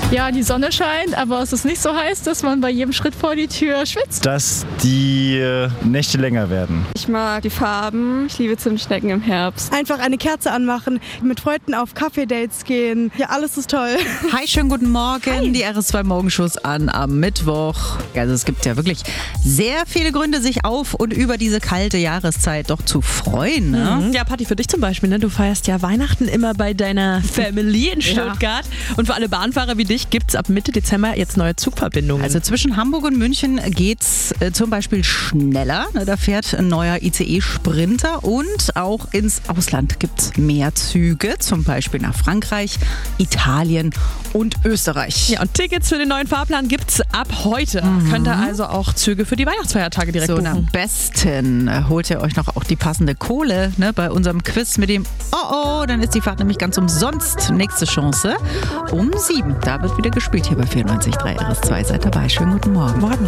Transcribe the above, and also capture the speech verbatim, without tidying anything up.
Ja, die Sonne scheint, aber es ist nicht so heiß, dass man bei jedem Schritt vor die Tür schwitzt. Dass die Nächte länger werden. Ich mag die Farben. Ich liebe Zimtschnecken im Herbst. Einfach eine Kerze anmachen, mit Freunden auf Kaffee-Dates gehen. Ja, alles ist toll. Hi, schönen guten Morgen. Hi. Die R S zwei Morgenshows an am Mittwoch. Also es gibt ja wirklich sehr viele Gründe, sich auf und über diese kalte Jahreszeit doch zu freuen. Ne? Mhm. Ja, Patti, für dich zum Beispiel. Ne? Du feierst ja Weihnachten immer bei deiner Family in Stuttgart. Ja. Und für alle Bahnfahrer wie dich gibt es ab Mitte Dezember jetzt neue Zugverbindungen. Also zwischen Hamburg und München geht's äh, zum Beispiel schneller. Da fährt ein neuer I C E-Sprinter und auch ins Ausland gibt es mehr Züge. Zum Beispiel nach Frankreich, Italien und Österreich. Ja, und Tickets für den neuen Fahrplan gibt's ab heute. Mhm. Könnt ihr also auch Züge für die Weihnachtsfeiertage direkt so, buchen. Am besten äh, holt ihr euch noch auch die passende Kohle, ne, bei unserem Quiz mit dem Oh oh, dann ist die Fahrt nämlich ganz umsonst. Nächste Chance um sieben. Da wird wieder gespielt hier bei vierundneunzig Komma drei R S zwei. Seid dabei. Schönen guten Morgen. Morgen.